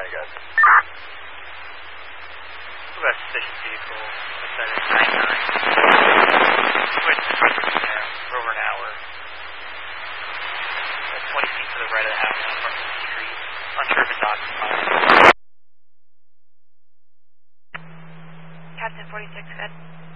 guys. About suspicious vehicle, outside of 99. Switch there, for over an hour. 20 feet to the right of the house, on front of the street. Unsure if it's occupied. Captain 46, good.